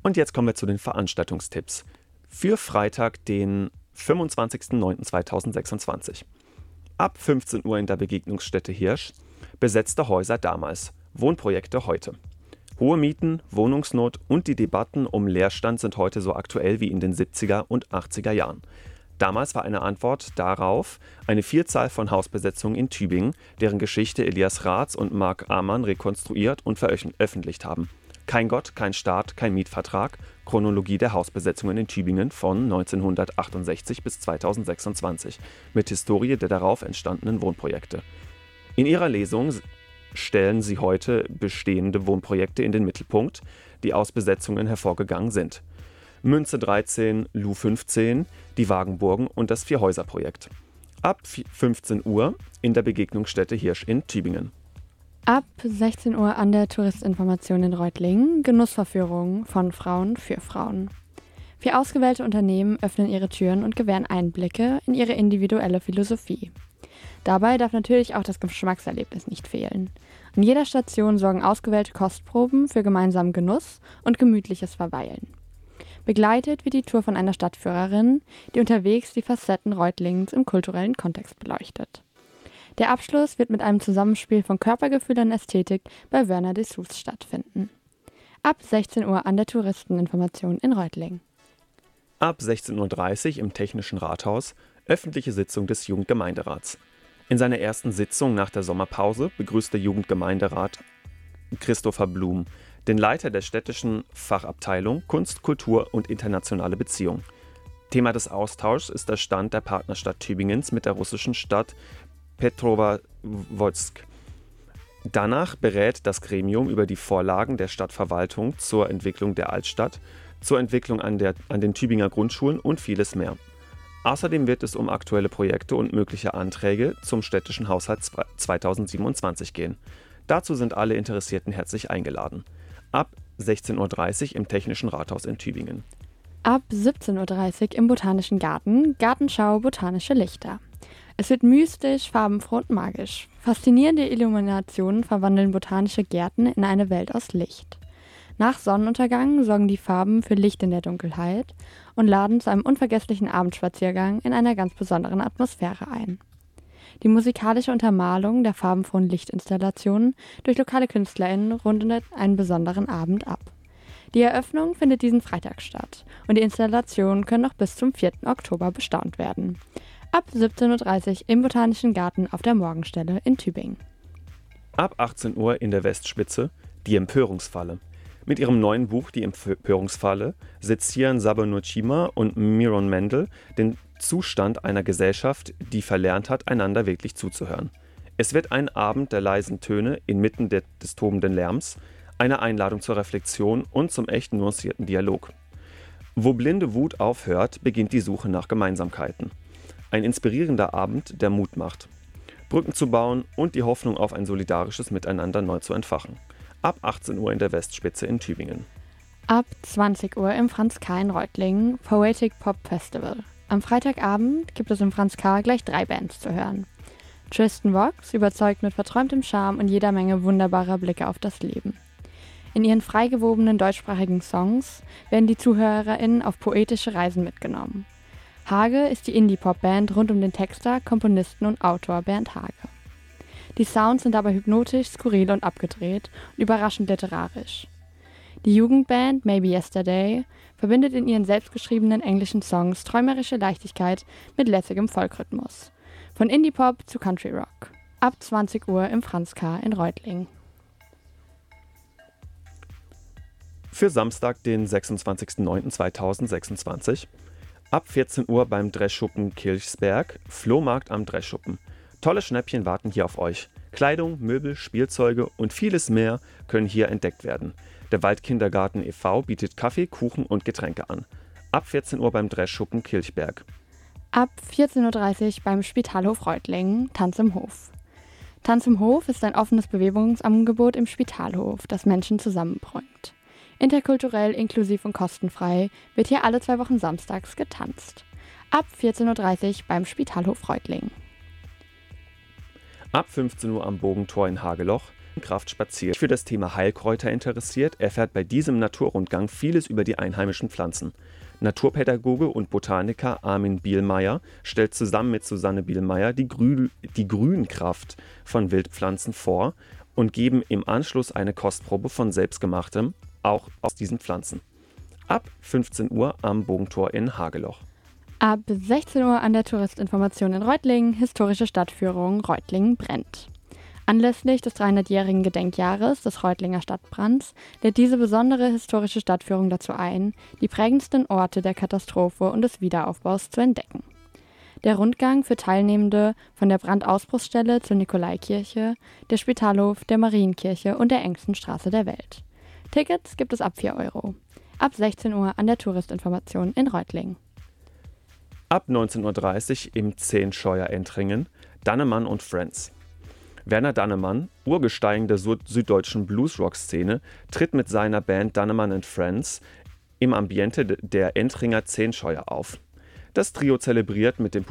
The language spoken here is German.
Und jetzt kommen wir zu den Veranstaltungstipps für Freitag, den 25.09.2026. Ab 15 Uhr in der Begegnungsstätte Hirsch. Besetzte Häuser damals. Wohnprojekte heute. Hohe Mieten, Wohnungsnot und die Debatten um Leerstand sind heute so aktuell wie in den 70er und 80er Jahren. Damals war eine Antwort darauf eine Vielzahl von Hausbesetzungen in Tübingen, deren Geschichte Elias Raths und Marc Amann rekonstruiert und veröffentlicht haben. Kein Gott, kein Staat, kein Mietvertrag. Chronologie der Hausbesetzungen in Tübingen von 1968 bis 2026 mit Historie der darauf entstandenen Wohnprojekte. In ihrer Lesung stellen sie heute bestehende Wohnprojekte in den Mittelpunkt, die aus Besetzungen hervorgegangen sind. Münze 13, Lu 15, die Wagenburgen und das Vierhäuser-Projekt. Ab 15 Uhr in der Begegnungsstätte Hirsch in Tübingen. Ab 16 Uhr an der Touristinformation in Reutlingen Genussverführungen von Frauen für Frauen. 4 ausgewählte Unternehmen öffnen ihre Türen und gewähren Einblicke in ihre individuelle Philosophie. Dabei darf natürlich auch das Geschmackserlebnis nicht fehlen. An jeder Station sorgen ausgewählte Kostproben für gemeinsamen Genuss und gemütliches Verweilen. Begleitet wird die Tour von einer Stadtführerin, die unterwegs die Facetten Reutlingens im kulturellen Kontext beleuchtet. Der Abschluss wird mit einem Zusammenspiel von Körpergefühl und Ästhetik bei Werner Dessous stattfinden. Ab 16 Uhr an der Touristeninformation in Reutlingen. Ab 16.30 Uhr im Technischen Rathaus öffentliche Sitzung des Jugendgemeinderats. In seiner ersten Sitzung nach der Sommerpause begrüßt der Jugendgemeinderat Christopher Blum, den Leiter der städtischen Fachabteilung Kunst, Kultur und internationale Beziehungen. Thema des Austauschs ist der Stand der Partnerstadt Tübingens mit der russischen Stadt Petrozavodsk. Danach berät das Gremium über die Vorlagen der Stadtverwaltung zur Entwicklung der Altstadt, zur Entwicklung an den Tübinger Grundschulen und vieles mehr. Außerdem wird es um aktuelle Projekte und mögliche Anträge zum städtischen Haushalt 2027 gehen. Dazu sind alle Interessierten herzlich eingeladen. Ab 16.30 Uhr im Technischen Rathaus in Tübingen. Ab 17.30 Uhr im Botanischen Garten Gartenschau Botanische Lichter. Es wird mystisch, farbenfroh und magisch. Faszinierende Illuminationen verwandeln botanische Gärten in eine Welt aus Licht. Nach Sonnenuntergang sorgen die Farben für Licht in der Dunkelheit und laden zu einem unvergesslichen Abendspaziergang in einer ganz besonderen Atmosphäre ein. Die musikalische Untermalung der farbenfrohen Lichtinstallationen durch lokale KünstlerInnen rundet einen besonderen Abend ab. Die Eröffnung findet diesen Freitag statt und die Installationen können noch bis zum 4. Oktober bestaunt werden. Ab 17.30 Uhr im Botanischen Garten auf der Morgenstelle in Tübingen. Ab 18 Uhr in der Westspitze die Empörungsfalle. Mit ihrem neuen Buch Die Empörungsfalle sezieren Sabanurchima und Miron Mendel den Zustand einer Gesellschaft, die verlernt hat, einander wirklich zuzuhören. Es wird ein Abend der leisen Töne inmitten des tobenden Lärms, eine Einladung zur Reflexion und zum echt nuancierten Dialog. Wo blinde Wut aufhört, beginnt die Suche nach Gemeinsamkeiten. Ein inspirierender Abend, der Mut macht, Brücken zu bauen und die Hoffnung auf ein solidarisches Miteinander neu zu entfachen. Ab 18 Uhr in der Westspitze in Tübingen. Ab 20 Uhr im Franz K. in Reutlingen Poetic Pop Festival. Am Freitagabend gibt es im Franz K. gleich 3 Bands zu hören. Tristan Vox überzeugt mit verträumtem Charme und jeder Menge wunderbarer Blicke auf das Leben. In ihren frei gewobenen deutschsprachigen Songs werden die ZuhörerInnen auf poetische Reisen mitgenommen. Hage ist die Indie-Pop-Band rund um den Texter, Komponisten und Autor Bernd Hage. Die Sounds sind dabei hypnotisch, skurril und abgedreht und überraschend literarisch. Die Jugendband Maybe Yesterday verbindet in ihren selbstgeschriebenen englischen Songs träumerische Leichtigkeit mit lässigem Folkrhythmus. Von Indie-Pop zu Country Rock. Ab 20 Uhr im Franz K. in Reutlingen. Für Samstag, den 26.09.2026. Ab 14 Uhr beim Dreschschuppen Kirchsberg, Flohmarkt am Dreschschuppen. Tolle Schnäppchen warten hier auf euch. Kleidung, Möbel, Spielzeuge und vieles mehr können hier entdeckt werden. Der Waldkindergarten e.V. bietet Kaffee, Kuchen und Getränke an. Ab 14 Uhr beim Dreschschuppen Kirchberg. Ab 14.30 Uhr beim Spitalhof Reutlingen, Tanz im Hof. Tanz im Hof ist ein offenes Bewegungsangebot im Spitalhof, das Menschen zusammenbringt. Interkulturell, inklusiv und kostenfrei wird hier alle 2 Wochen samstags getanzt. Ab 14.30 Uhr beim Spitalhof Reutlingen. Ab 15 Uhr am Bogentor in Hageloch Kraft spaziert. Für das Thema Heilkräuter interessiert, erfährt bei diesem Naturrundgang vieles über die einheimischen Pflanzen. Naturpädagoge und Botaniker Armin Bielmeier stellt zusammen mit Susanne Bielmeier die Grünkraft von Wildpflanzen vor und geben im Anschluss eine Kostprobe von selbstgemachtem, auch aus diesen Pflanzen. Ab 15 Uhr am Bogentor in Hageloch. Ab 16 Uhr an der Touristinformation in Reutlingen, historische Stadtführung Reutlingen brennt. Anlässlich des 300-jährigen Gedenkjahres des Reutlinger Stadtbrands lädt diese besondere historische Stadtführung dazu ein, die prägendsten Orte der Katastrophe und des Wiederaufbaus zu entdecken. Der Rundgang für Teilnehmende von der Brandausbruchsstelle zur Nikolaikirche, der Spitalhof, der Marienkirche und der engsten Straße der Welt. Tickets gibt es ab 4 €. Ab 16 Uhr an der Touristinformation in Reutlingen. Ab 19:30 Uhr im 10 Scheuer Entringen Dannemann und Friends. Werner Dannemann, Urgestein der süddeutschen Bluesrock-Szene, tritt mit seiner Band Dannemann and Friends im Ambiente der Entringer 10 Scheuer auf. Das Trio zelebriert mit dem